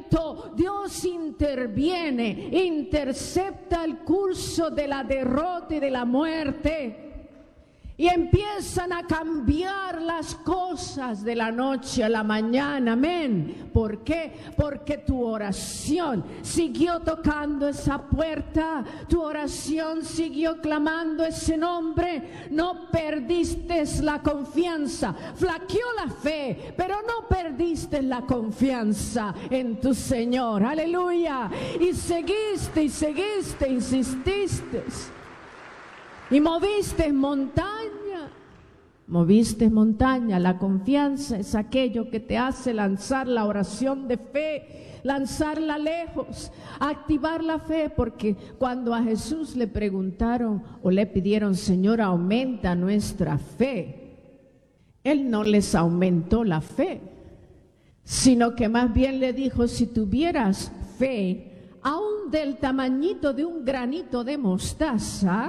momento Dios interviene, intercepta el curso de la derrota y de la muerte. Y empiezan a cambiar las cosas de la noche a la mañana, amén. ¿Por qué? Porque tu oración siguió tocando esa puerta, tu oración siguió clamando ese nombre, no perdiste la confianza, flaqueó la fe, pero no perdiste la confianza en tu Señor, aleluya. Y seguiste, insististe. Y moviste montaña. La confianza es aquello que te hace lanzar la oración de fe, lanzarla lejos, activar la fe, porque cuando a Jesús le preguntaron o le pidieron, Señor, aumenta nuestra fe, Él no les aumentó la fe, sino que más bien le dijo, si tuvieras fe, aún del tamañito de un granito de mostaza,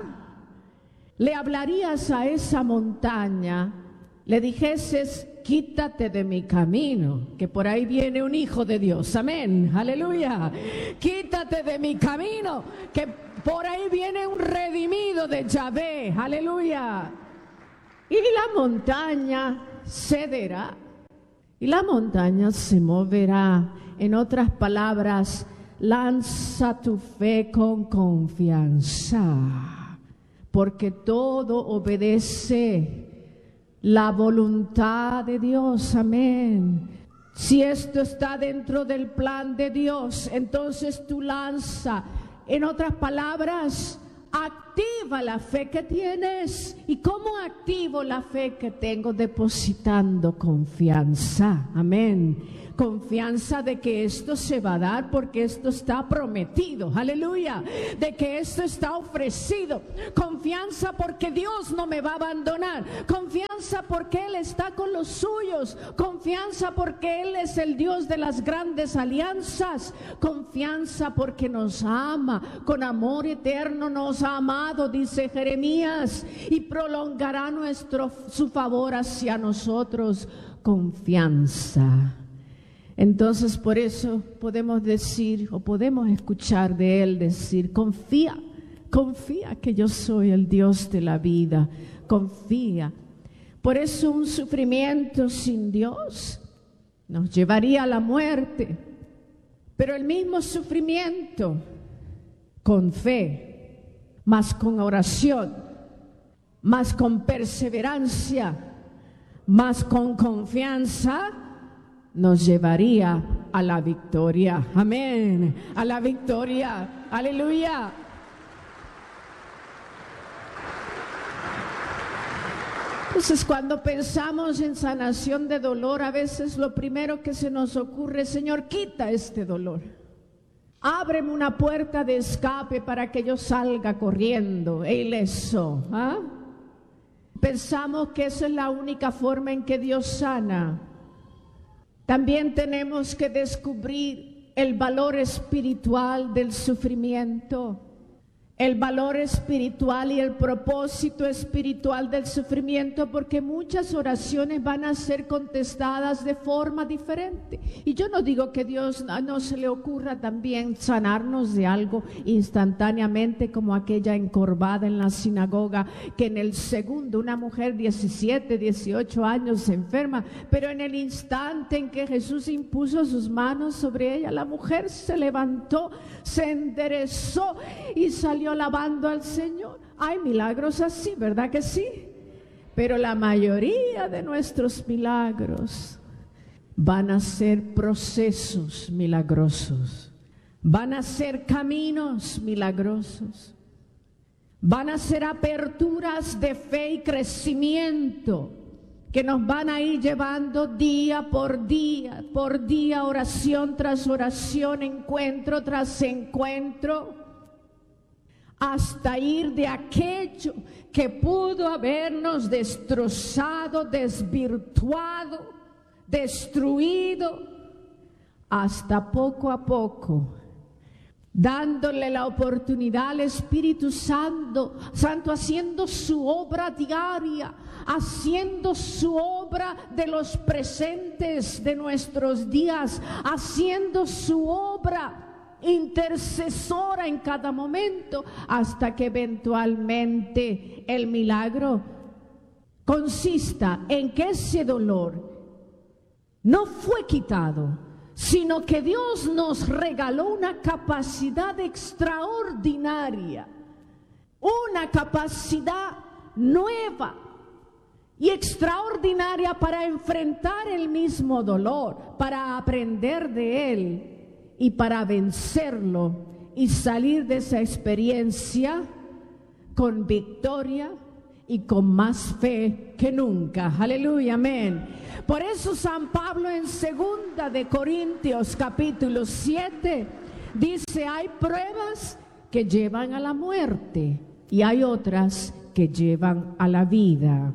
le hablarías a esa montaña, le dijeses, quítate de mi camino, que por ahí viene un hijo de Dios, amén, aleluya. Quítate de mi camino, que por ahí viene un redimido de Yahvé, aleluya. Y la montaña cederá, y la montaña se moverá. En otras palabras, lanza tu fe con confianza, porque todo obedece la voluntad de Dios, amén. Si esto está dentro del plan de Dios, entonces tú lanza. En otras palabras, activa la fe que tienes. ¿Y cómo activo la fe que tengo? Depositando confianza, amén. Confianza de que esto se va a dar porque esto está prometido, aleluya, de que esto está ofrecido. Confianza porque Dios no me va a abandonar, confianza porque Él está con los suyos, confianza porque Él es el Dios de las grandes alianzas, confianza porque nos ama, con amor eterno nos ha amado, dice Jeremías, y prolongará su favor hacia nosotros. Confianza. Entonces por eso podemos decir o podemos escuchar de Él decir, confía que yo soy el Dios de la vida, confía. Por eso un sufrimiento sin Dios nos llevaría a la muerte, pero el mismo sufrimiento con fe, más con oración, más con perseverancia, más con confianza, nos llevaría a la victoria, amén, a la victoria, aleluya. Entonces cuando pensamos en sanación de dolor, a veces lo primero que se nos ocurre, Señor, quita este dolor, ábreme una puerta de escape para que yo salga corriendo e ileso, ¿ah? Pensamos que esa es la única forma en que Dios sana. También tenemos que descubrir el valor espiritual del sufrimiento, el valor espiritual y el propósito espiritual del sufrimiento, porque muchas oraciones van a ser contestadas de forma diferente. Y yo no digo que Dios no se le ocurra también sanarnos de algo instantáneamente, como aquella encorvada en la sinagoga, que en el segundo, una mujer 17, 18 años se enferma, pero en el instante en que Jesús impuso sus manos sobre ella, la mujer se levantó, se enderezó y salió alabando al Señor. Hay milagros así, ¿verdad que sí? Pero la mayoría de nuestros milagros van a ser procesos milagrosos, van a ser caminos milagrosos, van a ser aperturas de fe y crecimiento que nos van a ir llevando día, por día, oración tras oración, encuentro tras encuentro, hasta ir de aquello que pudo habernos destrozado, desvirtuado, destruido, hasta poco a poco dándole la oportunidad al Espíritu Santo, haciendo su obra diaria, haciendo su obra de los presentes de nuestros días, haciendo su obra intercesora en cada momento, hasta que eventualmente el milagro consista en que ese dolor no fue quitado, sino que Dios nos regaló una capacidad extraordinaria, una capacidad nueva y extraordinaria para enfrentar el mismo dolor, para aprender de él y para vencerlo y salir de esa experiencia con victoria y con más fe que nunca. Aleluya, amén. Por eso San Pablo en 2 de Corintios capítulo 7 dice: hay pruebas que llevan a la muerte y hay otras que llevan a la vida.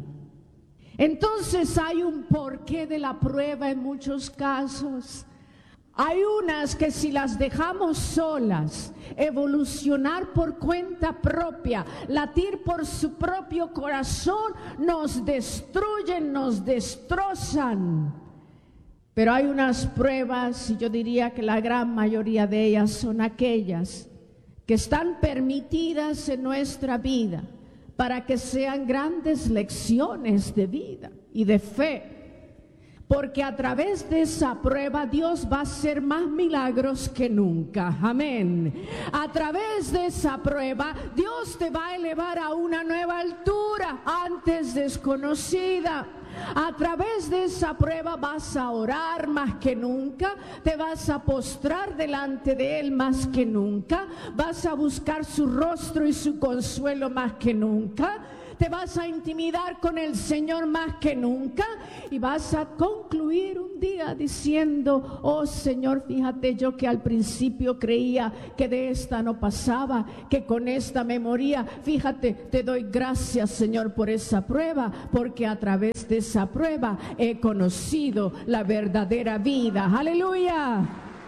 Entonces hay un porqué de la prueba en muchos casos. Hay unas que si las dejamos solas, evolucionar por cuenta propia, latir por su propio corazón, nos destruyen, nos destrozan. Pero hay unas pruebas, y yo diría que la gran mayoría de ellas son aquellas que están permitidas en nuestra vida para que sean grandes lecciones de vida y de fe. Porque a través de esa prueba Dios va a hacer más milagros que nunca. Amén. A través de esa prueba Dios te va a elevar a una nueva altura antes desconocida. A través de esa prueba vas a orar más que nunca, te vas a postrar delante de Él más que nunca, vas a buscar su rostro y su consuelo más que nunca. Te vas a intimidar con el Señor más que nunca y vas a concluir un día diciendo: oh Señor, fíjate, yo que al principio creía que de esta no pasaba, que con esta me moría. Fíjate, te doy gracias, Señor, por esa prueba, porque a través de esa prueba he conocido la verdadera vida. ¡Aleluya!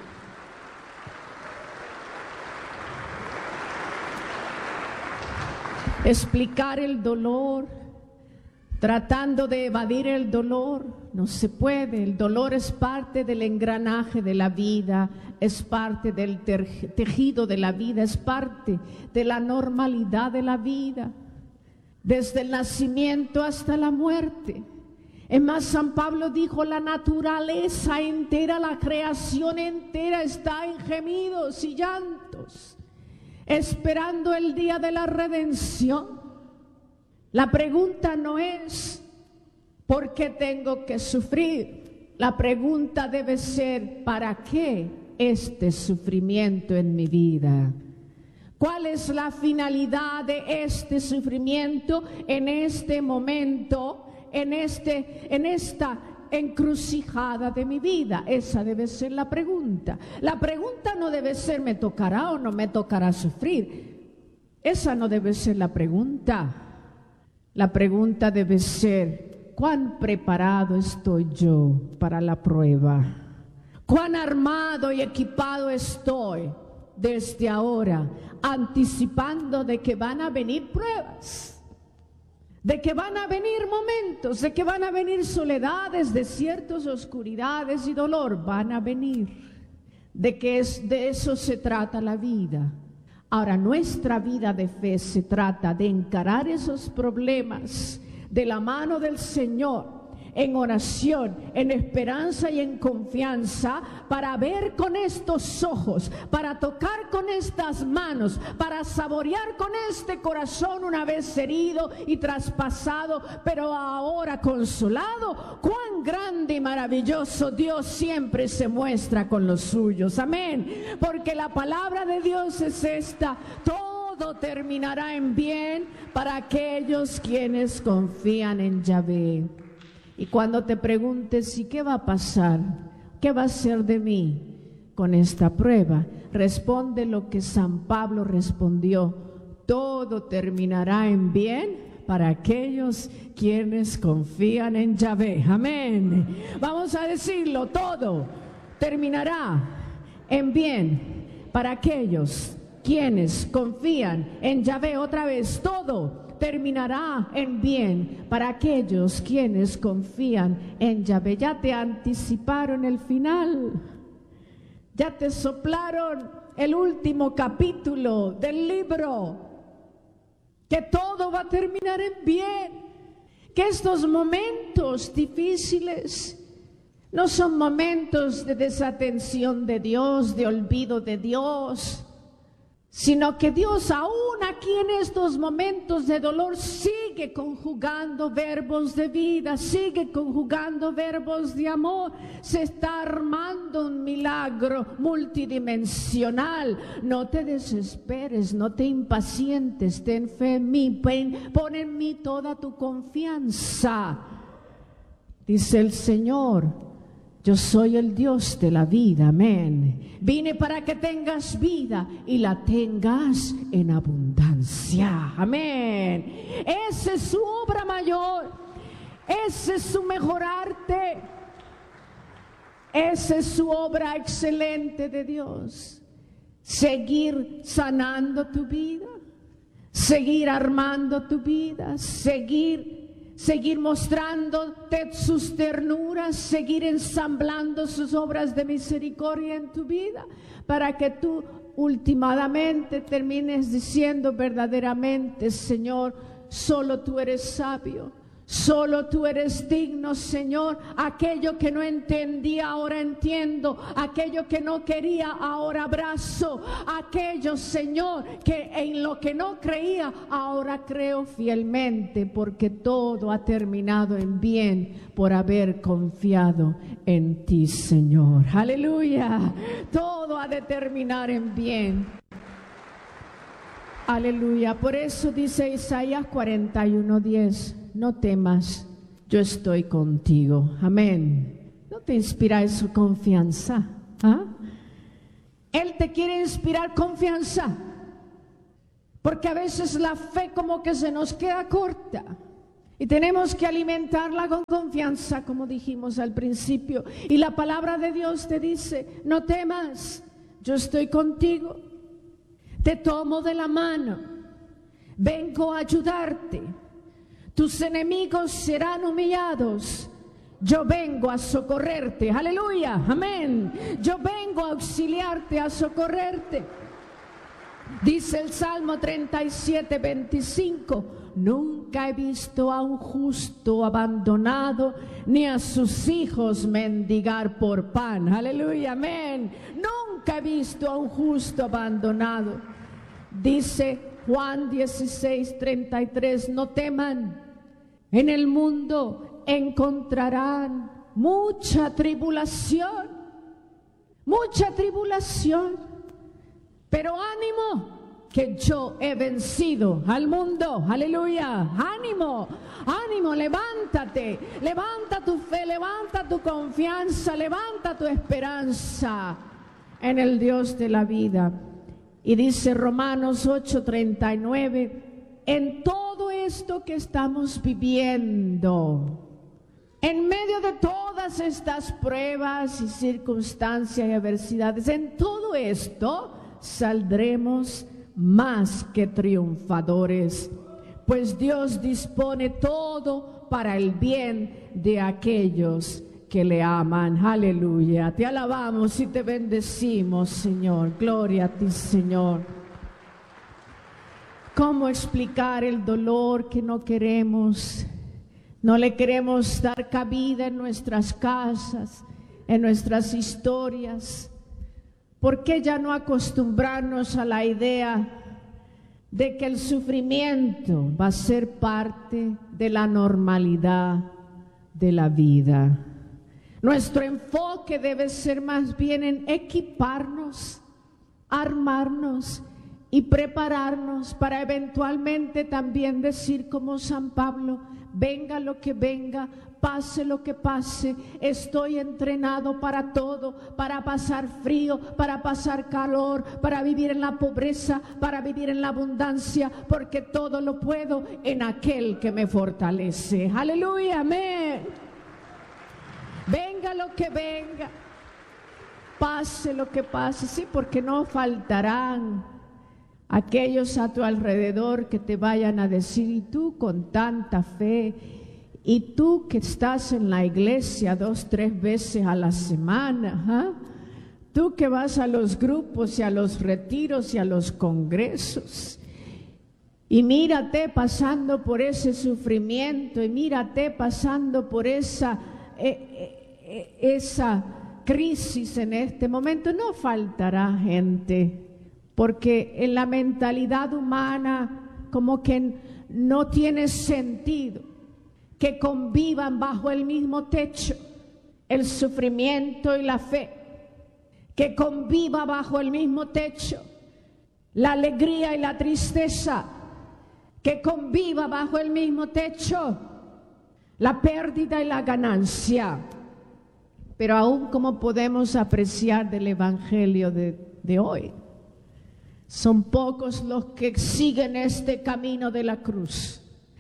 Explicar el dolor, tratando de evadir el dolor, no se puede. El dolor es parte del engranaje de la vida, es parte del tejido de la vida, es parte de la normalidad de la vida, desde el nacimiento hasta la muerte. Es más, San Pablo dijo: la naturaleza entera, la creación entera está en gemidos y llantos, esperando el día de la redención. La pregunta no es ¿por qué tengo que sufrir? La pregunta debe ser: ¿para qué este sufrimiento en mi vida? ¿Cuál es la finalidad de este sufrimiento en este momento, en esta encrucijada de mi vida? Esa debe ser la pregunta. La pregunta no debe ser ¿me tocará o no me tocará sufrir? Esa no debe ser la pregunta. La pregunta debe ser: ¿cuán preparado estoy yo para la prueba? ¿Cuán armado y equipado estoy desde ahora, anticipando de que van a venir pruebas? De que van a venir momentos, de que van a venir soledades, desiertos, oscuridades y dolor. Van a venir. De eso se trata la vida. Ahora, nuestra vida de fe se trata de encarar esos problemas de la mano del Señor, en oración, en esperanza y en confianza, para ver con estos ojos, para tocar con estas manos, para saborear con este corazón una vez herido y traspasado, pero ahora consolado, cuán grande y maravilloso Dios siempre se muestra con los suyos. Amén. Porque la palabra de Dios es esta: todo terminará en bien para aquellos quienes confían en Yahvé. Y cuando te preguntes ¿y qué va a pasar? ¿Qué va a ser de mí con esta prueba? Responde lo que San Pablo respondió: todo terminará en bien para aquellos quienes confían en Yahvé. Amén. Vamos a decirlo: todo terminará en bien para aquellos quienes confían en Yahvé. Otra vez, todo terminará en bien para aquellos quienes confían en Yahvé. Ya te anticiparon el final, ya te soplaron el último capítulo del libro, que todo va a terminar en bien, que estos momentos difíciles no son momentos de desatención de Dios, de olvido de Dios, sino que Dios aún aquí en estos momentos de dolor sigue conjugando verbos de vida, sigue conjugando verbos de amor. Se está armando un milagro multidimensional. No te desesperes, no te impacientes, ten fe en mí, pon en mí toda tu confianza. Dice el Señor: yo soy el Dios de la vida, amén. Vine para que tengas vida y la tengas en abundancia, amén. Esa es su obra mayor, ese es su mejor arte, esa es su obra excelente de Dios. Seguir sanando tu vida, seguir armando tu vida, seguir mostrándote sus ternuras, seguir ensamblando sus obras de misericordia en tu vida, para que tú últimamente termines diciendo verdaderamente: Señor, solo tú eres sabio, solo tú eres digno, Señor. Aquello que no entendía, ahora entiendo. Aquello que no quería, ahora abrazo. Aquello, Señor, que en lo que no creía, ahora creo fielmente, porque todo ha terminado en bien por haber confiado en ti, Señor. Aleluya. Todo ha de terminar en bien. Aleluya. Por eso dice Isaías 41:10: no temas, yo estoy contigo. Amén. ¿No te inspira eso confianza? ¿Ah? Él te quiere inspirar confianza, porque a veces la fe como que se nos queda corta y tenemos que alimentarla con confianza, como dijimos al principio. Y la palabra de Dios te dice: no temas, yo estoy contigo. Te tomo de la mano, vengo a ayudarte. Tus enemigos serán humillados. Yo vengo a socorrerte. Aleluya, amén. Yo vengo a auxiliarte, a socorrerte. Dice el Salmo 37:25: nunca he visto a un justo abandonado, ni a sus hijos mendigar por pan. Aleluya, amén. Nunca he visto a un justo abandonado. Dice Juan 16:33: no teman, en el mundo encontrarán mucha tribulación, pero ánimo, que yo he vencido al mundo. Aleluya, ánimo, ánimo, levántate, levanta tu fe, levanta tu confianza, levanta tu esperanza en el Dios de la vida. Y dice Romanos 8:39: en todo esto que estamos viviendo, en medio de todas estas pruebas y circunstancias y adversidades, en todo esto saldremos más que triunfadores, pues Dios dispone todo para el bien de aquellos que le aman. Aleluya. Te alabamos y te bendecimos, Señor. Gloria a ti, Señor. ¿Cómo explicar el dolor que no queremos? No le queremos dar cabida en nuestras casas, en nuestras historias. ¿Por qué ya no acostumbrarnos a la idea de que el sufrimiento va a ser parte de la normalidad de la vida? Nuestro enfoque debe ser más bien en equiparnos, armarnos y prepararnos para eventualmente también decir como San Pablo: venga lo que venga, pase lo que pase, estoy entrenado para todo, para pasar frío, para pasar calor, para vivir en la pobreza, para vivir en la abundancia, porque todo lo puedo en aquel que me fortalece. Aleluya, amén. Venga lo que venga, pase lo que pase, sí, porque no faltarán aquellos a tu alrededor que te vayan a decir, y tú con tanta fe, y tú que estás en la iglesia 2, 3 veces a la semana, tú que vas a los grupos y a los retiros y a los congresos, y mírate pasando por ese sufrimiento, y mírate pasando por esa crisis en este momento. No faltará gente, porque en la mentalidad humana como que no tiene sentido que convivan bajo el mismo techo el sufrimiento y la fe, que conviva bajo el mismo techo la alegría y la tristeza, que conviva bajo el mismo techo la pérdida y la ganancia. Pero aún como podemos apreciar del Evangelio de hoy, son pocos los que siguen este camino de la cruz.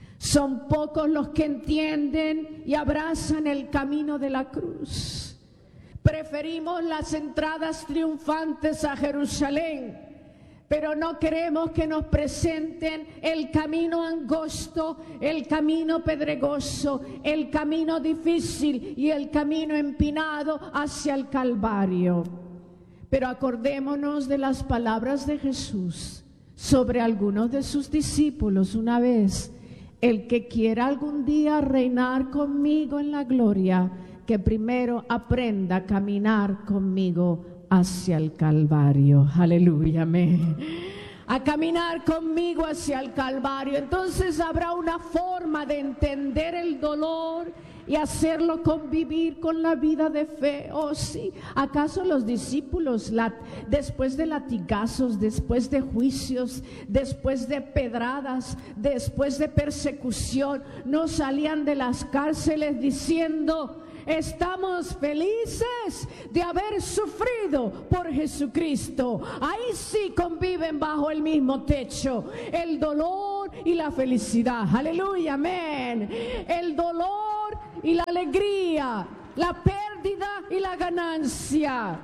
Son pocos los que entienden y abrazan el camino de la cruz. Preferimos las entradas triunfantes a Jerusalén, pero no queremos que nos presenten el camino angosto, el camino pedregoso, el camino difícil y el camino empinado hacia el Calvario. Pero acordémonos de las palabras de Jesús sobre algunos de sus discípulos una vez: el que quiera algún día reinar conmigo en la gloria, que primero aprenda a caminar conmigo hacia el Calvario. Aleluya, amén. A caminar conmigo hacia el Calvario. Entonces habrá una forma de entender el dolor y hacerlo convivir con la vida de fe. Oh sí, ¿acaso los discípulos después de latigazos, después de juicios, después de pedradas, después de persecución, no salían de las cárceles diciendo: estamos felices de haber sufrido por Jesucristo? Ahí sí conviven bajo el mismo techo el dolor y la felicidad. Aleluya, amén. El dolor y la alegría, la pérdida y la ganancia,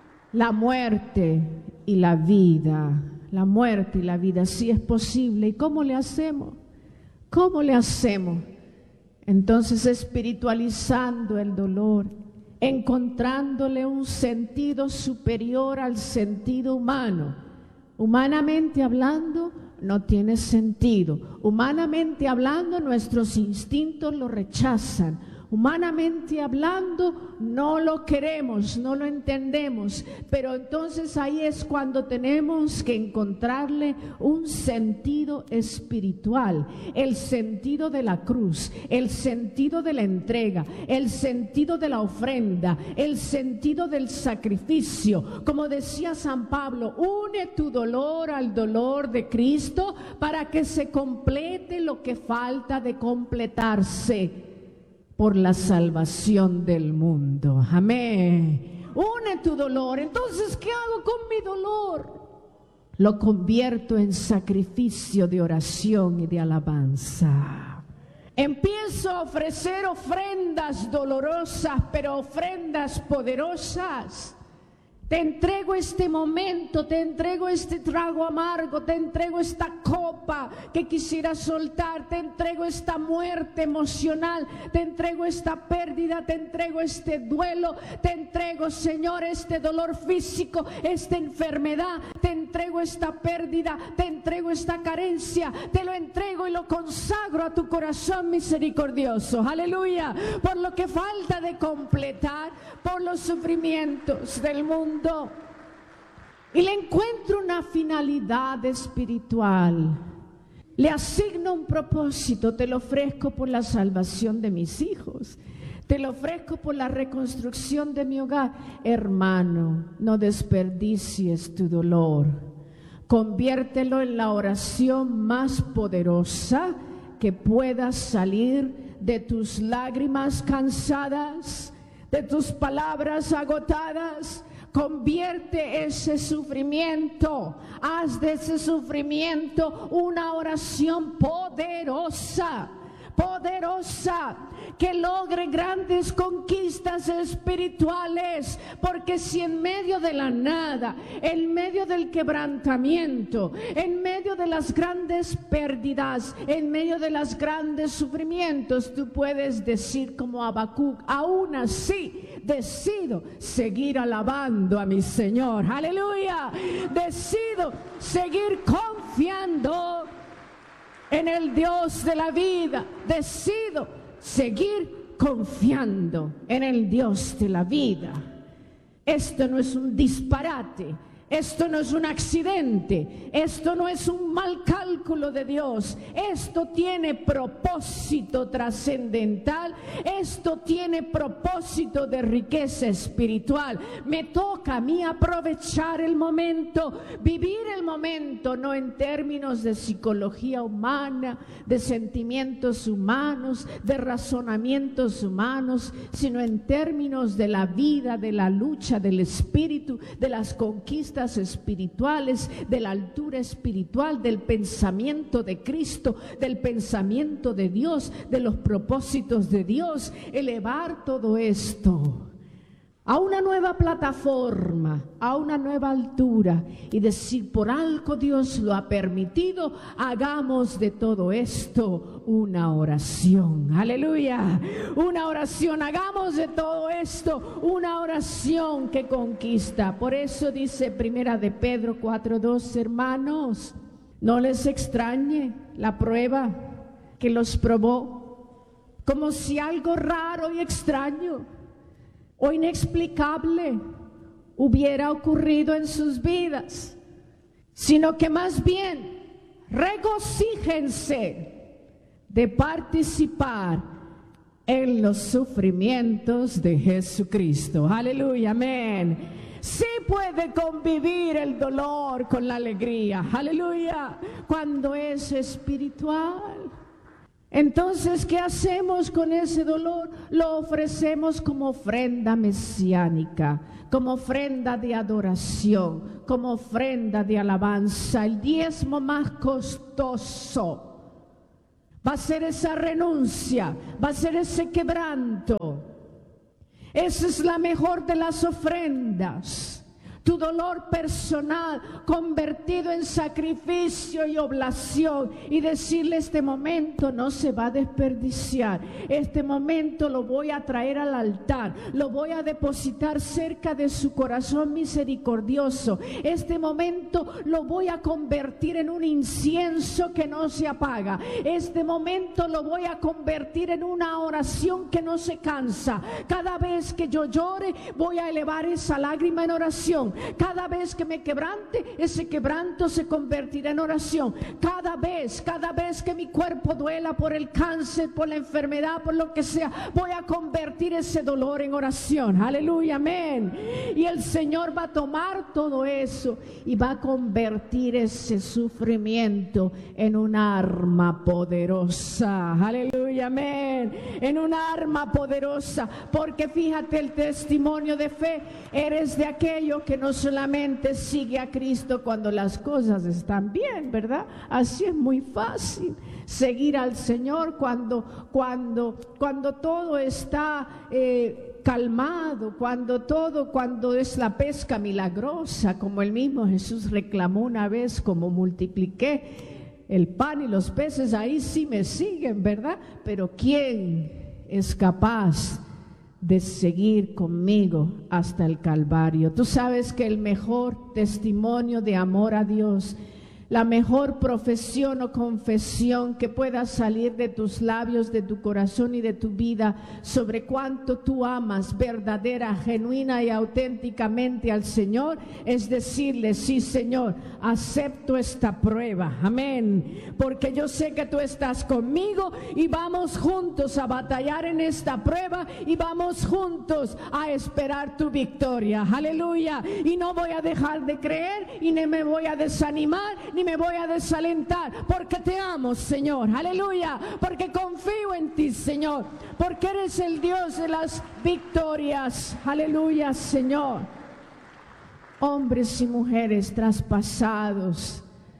la muerte y la vida. La muerte y la vida, sí es posible. ¿Y cómo le hacemos? ¿Cómo le hacemos? Entonces, espiritualizando el dolor, encontrándole un sentido superior al sentido humano. Humanamente hablando, no tiene sentido. Humanamente hablando, nuestros instintos lo rechazan. Humanamente hablando, no lo queremos, no lo entendemos, pero entonces ahí es cuando tenemos que encontrarle un sentido espiritual, el sentido de la cruz, el sentido de la entrega, el sentido de la ofrenda, el sentido del sacrificio. Como decía San Pablo, une tu dolor al dolor de Cristo para que se complete lo que falta de completarse por la salvación del mundo. Amén. Une tu dolor. Entonces, ¿qué hago con mi dolor? Lo convierto en sacrificio de oración y de alabanza. Empiezo a ofrecer ofrendas dolorosas, pero ofrendas poderosas. Te entrego este momento, te entrego este trago amargo, te entrego esta copa que quisiera soltar, te entrego esta muerte emocional, te entrego esta pérdida, te entrego este duelo, te entrego, Señor, este dolor físico, esta enfermedad, te entrego esta pérdida, te entrego esta carencia, te lo entrego y lo consagro a tu corazón misericordioso. Aleluya. Por lo que falta de completar, por los sufrimientos del mundo. Y le encuentro una finalidad espiritual. Le asigno un propósito. Te lo ofrezco por la salvación de mis hijos. Te lo ofrezco por la reconstrucción de mi hogar. Hermano, no desperdicies tu dolor. Conviértelo en la oración más poderosa que pueda salir de tus lágrimas cansadas, de tus palabras agotadas. Convierte ese sufrimiento, haz de ese sufrimiento una oración poderosa, poderosa, que logre grandes conquistas espirituales, porque si en medio de la nada, en medio del quebrantamiento, en medio de las grandes pérdidas, en medio de los grandes sufrimientos, tú puedes decir como Habacuc, aún así decido seguir alabando a mi Señor, aleluya, decido seguir confiando en el Dios de la vida, decido seguir confiando en el Dios de la vida. Esto no es un disparate, esto no es un accidente, esto no es un mal cálculo de Dios, esto tiene propósito trascendental, esto tiene propósito de riqueza espiritual. Me toca a mí aprovechar el momento, vivir el momento, no en términos de psicología humana, de sentimientos humanos, de razonamientos humanos, sino en términos de la vida, de la lucha del espíritu, de las conquistas espirituales, de la altura espiritual, del pensamiento de Cristo, del pensamiento de Dios, de los propósitos de Dios, elevar todo esto a una nueva plataforma, a una nueva altura y decir, por algo Dios lo ha permitido, hagamos de todo esto una oración. Aleluya, una oración, hagamos de todo esto una oración que conquista. Por eso dice Primera de Pedro 4:2, hermanos, no les extrañe la prueba que los probó, como si algo raro y extraño o inexplicable hubiera ocurrido en sus vidas, sino que más bien regocíjense de participar en los sufrimientos de Jesucristo. Aleluya, amén. Sí puede convivir el dolor con la alegría, aleluya, cuando es espiritual. Entonces, ¿qué hacemos con ese dolor? Lo ofrecemos como ofrenda mesiánica, como ofrenda de adoración, como ofrenda de alabanza. El diezmo más costoso va a ser esa renuncia, va a ser ese quebranto. Esa es la mejor de las ofrendas. Tu dolor personal convertido en sacrificio y oblación, y decirle, este momento no se va a desperdiciar, este momento lo voy a traer al altar, lo voy a depositar cerca de su corazón misericordioso, este momento lo voy a convertir en un incienso que no se apaga, este momento lo voy a convertir en una oración que no se cansa. Cada vez que yo llore, voy a elevar esa lágrima en oración. Cada vez que me quebrante, ese quebranto se convertirá en oración. Cada vez que mi cuerpo duela por el cáncer, por la enfermedad, por lo que sea, voy a convertir ese dolor en oración. Aleluya, amén. Y el Señor va a tomar todo eso y va a convertir ese sufrimiento en un arma poderosa. Aleluya, amén. En un arma poderosa, porque fíjate el testimonio de fe. Eres de aquello que no solamente sigue a Cristo cuando las cosas están bien, ¿verdad? Así es muy fácil seguir al Señor cuando todo está calmado, cuando es la pesca milagrosa, como el mismo Jesús reclamó una vez, como multipliqué el pan y los peces, ahí sí me siguen, ¿verdad? Pero ¿quién es capaz de seguir conmigo hasta el Calvario? Tú sabes que el mejor testimonio de amor a Dios, la mejor profesión o confesión que pueda salir de tus labios, de tu corazón y de tu vida sobre cuánto tú amas verdadera, genuina y auténticamente al Señor, es decirle, sí, Señor, acepto esta prueba, amén, porque yo sé que tú estás conmigo y vamos juntos a batallar en esta prueba y vamos juntos a esperar tu victoria, aleluya, y no voy a dejar de creer y ni me voy a desanimar ni me voy a desalentar, porque te amo, Señor, aleluya, porque confío en ti, Señor, porque eres el Dios de las victorias, aleluya, Señor. Hombres y mujeres traspasados,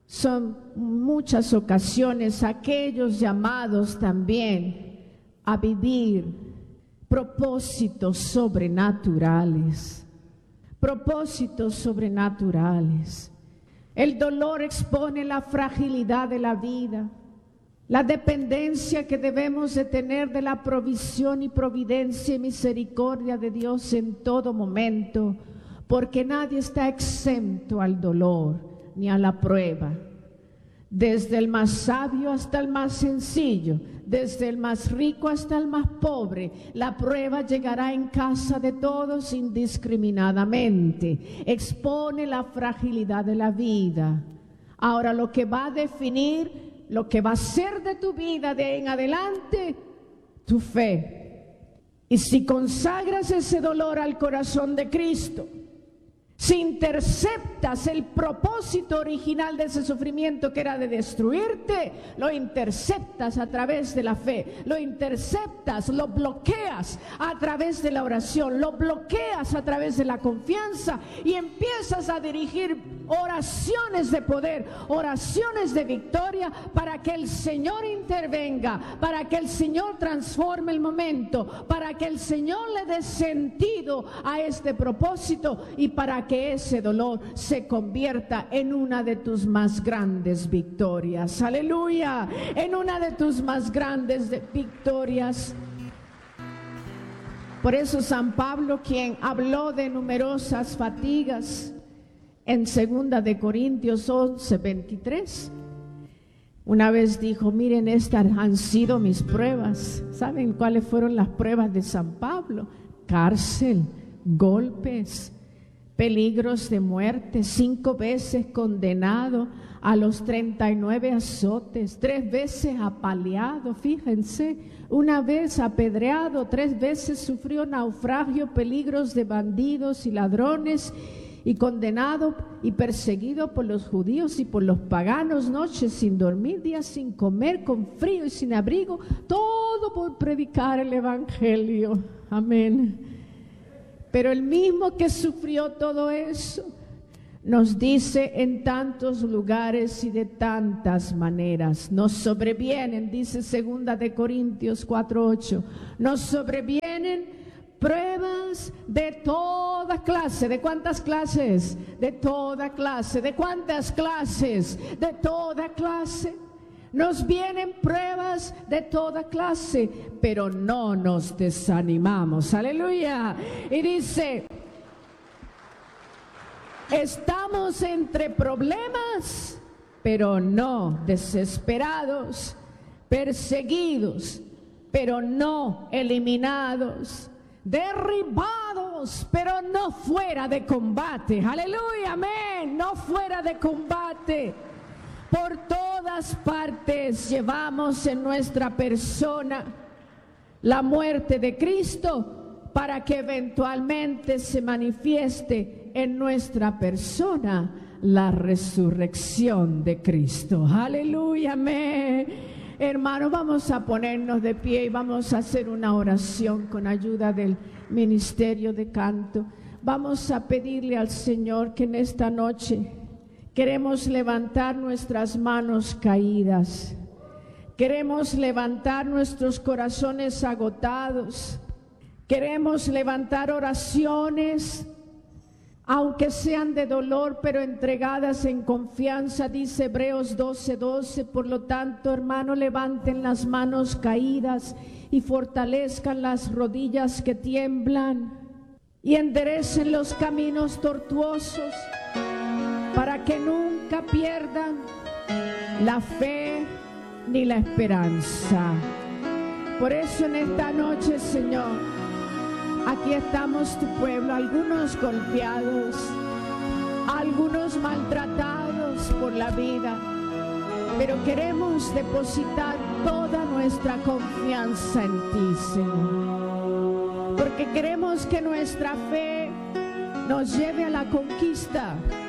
son muchas ocasiones aquellos llamados también a vivir propósitos sobrenaturales. Propósitos sobrenaturales. El dolor expone la fragilidad de la vida, la dependencia que debemos de tener de la provisión y providencia y misericordia de Dios en todo momento, porque nadie está exento al dolor ni a la prueba. Desde el más sabio hasta el más sencillo, desde el más rico hasta el más pobre, la prueba llegará en casa de todos indiscriminadamente. Expone la fragilidad de la vida. Ahora, lo que va a definir, lo que va a ser de tu vida de en adelante, tu fe. Y si consagras ese dolor al corazón de Cristo, si interceptas el propósito original de ese sufrimiento que era de destruirte, lo interceptas a través de la fe, lo interceptas, lo bloqueas a través de la oración, lo bloqueas a través de la confianza y empiezas a dirigir oraciones de poder, oraciones de victoria para que el Señor intervenga, para que el Señor transforme el momento, para que el Señor le dé sentido a este propósito y para que ese dolor se convierta en una de tus más grandes victorias. Aleluya, en una de tus más grandes victorias. Por eso San Pablo, quien habló de numerosas fatigas en 2 de Corintios 11:23, una vez dijo: miren, estas han sido mis pruebas. ¿Saben cuáles fueron las pruebas de San Pablo? Cárcel, golpes, peligros de muerte, 5 veces condenado a los 39 azotes, 3 veces apaleado, fíjense, 1 vez apedreado, 3 veces sufrió naufragio, peligros de bandidos y ladrones, y condenado y perseguido por los judíos y por los paganos, noches sin dormir, días sin comer, con frío y sin abrigo, todo por predicar el evangelio. Amén. Pero el mismo que sufrió todo eso nos dice en tantos lugares y de tantas maneras, nos sobrevienen, dice 2 de Corintios 4:8, nos sobrevienen pruebas de toda clase. ¿De cuántas clases? De toda clase. ¿De cuántas clases? De toda clase. Nos vienen pruebas de toda clase, pero no nos desanimamos. Aleluya. Y dice: estamos entre problemas, pero no desesperados, perseguidos, pero no eliminados, derribados, pero no fuera de combate. Aleluya, amén. No fuera de combate. Por todas partes llevamos en nuestra persona la muerte de Cristo para que eventualmente se manifieste en nuestra persona la resurrección de Cristo. Aleluya, amén. Hermanos, vamos a ponernos de pie y vamos a hacer una oración con ayuda del ministerio de canto. Vamos a pedirle al Señor que en esta noche queremos levantar nuestras manos caídas. Queremos levantar nuestros corazones agotados. Queremos levantar oraciones, aunque sean de dolor, pero entregadas en confianza. Dice Hebreos 12:12. Por lo tanto, hermano, levanten las manos caídas y fortalezcan las rodillas que tiemblan y enderecen los caminos tortuosos, para que nunca pierdan la fe ni la esperanza. Por eso en esta noche, Señor, aquí estamos tu pueblo, algunos golpeados, algunos maltratados por la vida, pero queremos depositar toda nuestra confianza en ti, Señor, porque queremos que nuestra fe nos lleve a la conquista,